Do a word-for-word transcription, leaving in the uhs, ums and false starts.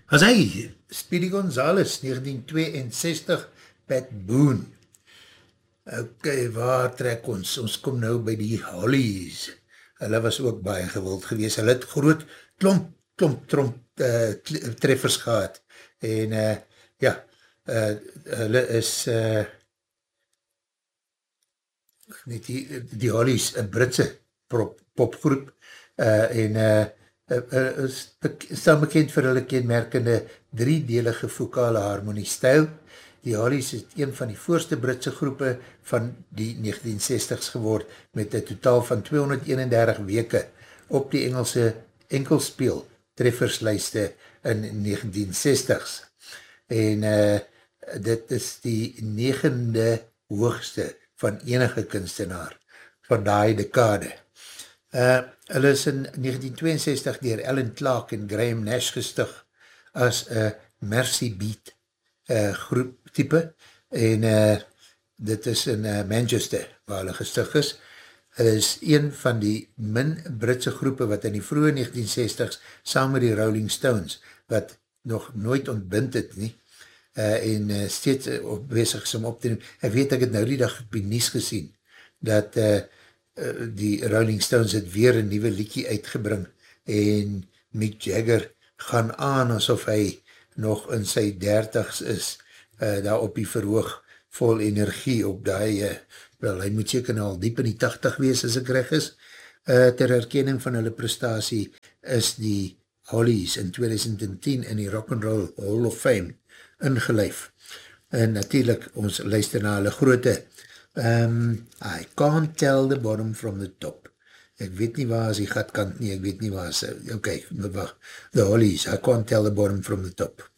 As hy, Speedy Gonzales, negentien tweeënzestig, Pat Boone. Ok, waar trek ons? Ons kom nou by die Hollies. Hulle was ook baie gewild geweest. Hulle het groot klomp, klomp, klomp uh, treffers gehad. En uh, ja, uh, hulle is uh, net die, die Hollies, een Britse pop, popgroep, uh, en uh, uh, uh, is staan bekend vir hulle kenmerkende driedelige vokale harmonie stijl. Die Hollies is een van die voorste Britse groepe van die negentien zestigs geword met een totaal van tweehonderdeenendertig weke op die Engelse enkelspeel trefferslijste in negentien zestigs. En uh, dit is die negende hoogste van enige kunstenaar van die dekade. Uh, hulle is in negentien tweeënzestig dier Alan Clark en Graham Nash gestig as een Mercy Beat uh, groep type en uh, dit is in uh, Manchester waar hulle gestig is. Hulle is een van die min Britse groepe wat in die vroege negentien zestigs saam met die Rolling Stones wat nog nooit ontbind het nie uh, en uh, steeds uh, op bezig is om op te neem. Ek weet ek het nou die dag op die nies gesien dat uh, uh, die Rolling Stones het weer een nieuwe liedjie uitgebring en Mick Jagger gaan aan asof hy nog in sy dertigs is, uh, daar op die verhoog vol energie op die, uh, wel, hy moet seker nou al diep in die tachtig wees as ek reg is. Uh, ter herkenning van hulle prestatie is die Hollies in twintig tien in die Rock'n'Roll Hall of Fame ingelyf. En natuurlijk, ons luister na hulle groote um, I can't tell the bottom from the top. Ek weet nie waar is die gatkant nie, ek weet nie waar is, ok, wacht, the Hollies, I can't tell the bottom from the top.